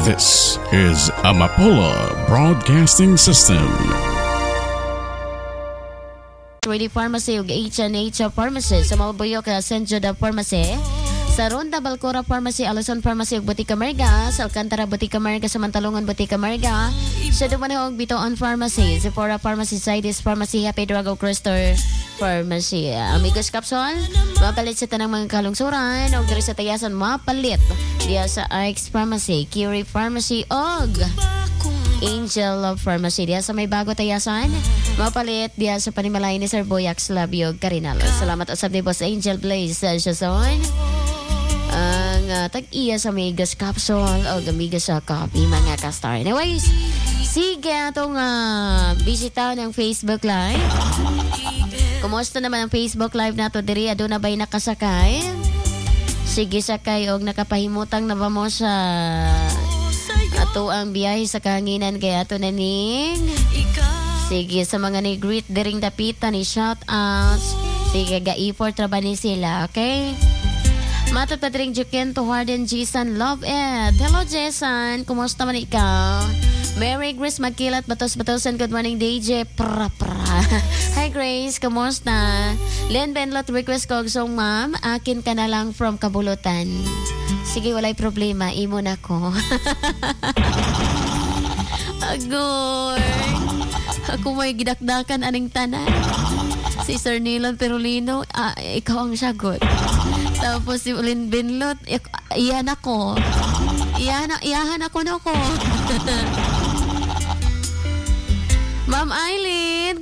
This is Amapola Broadcasting System. Ready Pharmacy ug H&H Pharmacy sa Malboyo ka St. Jude Pharmacy, sa Ronda Balcora Pharmacy, Alison Pharmacy ug Botica Marga, sa Alcantara Botica Marga, sa Mantalongan Botica Marga, sa Dumanhog Bitoon Pharmacy, Sephora Pharmacy, Zydis Pharmacy, Happy Drug ug Crystal Pharmacy. Amigos Capsule, mapalit sa tanang mga kalungsuran ug diri sa tayasan mapalit diya sa RX Pharmacy, Curie Pharmacy ug Angel Love Pharmacy diya sa may bago tayasan. Mapalit diya sa panimalay ni Sir Boyax Labio Carinalo. Salamat usab ni Boss Angel Blaze sa Shazon. Ang tag-iya sa Migas Capsule o Migas sa Coffee mga ka-star. Anyways, sige atong bisita ng Facebook Live. Kumusta naman ang Facebook Live nato diri? Adto na ba'y nakasakay? Sige sakay og nakapahimutang na ba mo sa ato ang biyahe sa kahanginan kay ato na ning. Sige sa mga ni greet diring dapitan ni shout outs. Sige ga-effort ra ba ni sila, okay? Matot pa diring Juken to Harden Jason Love Ed. Hello Jason, kumusta man ikaw? Merry Grace Magkilat Batos-Batosan. Good morning DJ pra. Hi Grace, kumusta? Len Benlot request ko song ma'am, akin ka na lang from Kabulutan. Sige, walay problema, imo na ko. Agoy. Ako may gidakdakan aning tanan. Si Sir Nilan Perolino, ikaw ang sagot. Tapos si Ulin Benlot, iyan ako. Iyahan ako na ko. Ma'am Eileen,